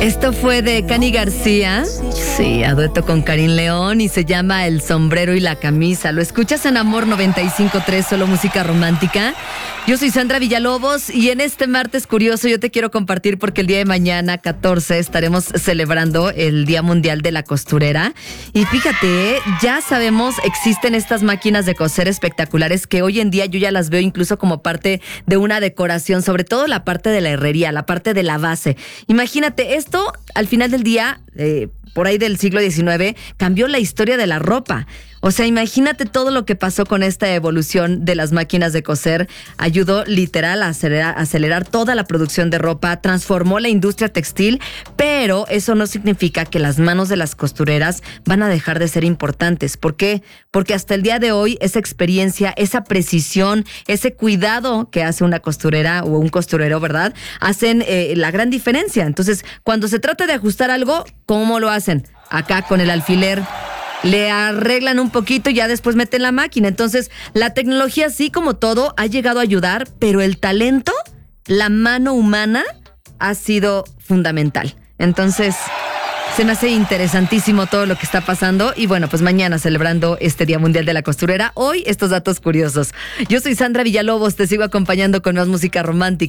Esto fue de Cani García, sí, a dueto con Karin León, y se llama El sombrero y la camisa. Lo escuchas en Amor 95.3, solo música romántica. Yo soy Sandra Villalobos y en este martes curioso yo te quiero compartir porque el día de mañana, 14, estaremos celebrando el Día Mundial de la Costurera. Y fíjate, ya sabemos, existen estas máquinas de coser espectaculares que hoy en día yo ya las veo incluso como parte de una decoración, sobre todo la parte de la herrería, la parte de la base. Imagínate, esto al final del día, por ahí del siglo XIX, cambió la historia de la ropa. O sea, imagínate todo lo que pasó con esta evolución de las máquinas de coser. Ayudó literal a acelerar toda la producción de ropa, transformó la industria textil, pero eso no significa que las manos de las costureras van a dejar de ser importantes. ¿Por qué? Porque hasta el día de hoy esa experiencia, esa precisión, ese cuidado que hace una costurera o un costurero, ¿verdad? Hacen la gran diferencia. Entonces, cuando se trata de ajustar algo, ¿cómo lo hacen? Acá con el alfiler. Le arreglan un poquito y ya después meten la máquina. Entonces, la tecnología, así como todo, ha llegado a ayudar, pero el talento, la mano humana, ha sido fundamental. Entonces, se me hace interesantísimo todo lo que está pasando. Y bueno, pues mañana celebrando este Día Mundial de la Costurera. Hoy, estos datos curiosos. Yo soy Sandra Villalobos, te sigo acompañando con más música romántica.